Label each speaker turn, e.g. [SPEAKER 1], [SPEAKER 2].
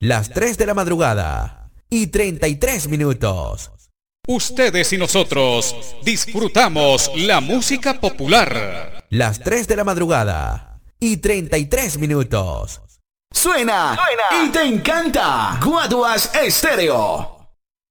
[SPEAKER 1] Las 3 de la madrugada y 33 minutos.
[SPEAKER 2] Ustedes y nosotros disfrutamos la música popular.
[SPEAKER 1] Las 3 de la madrugada y 33 minutos.
[SPEAKER 3] Suena y te encanta. Guaduas Estéreo.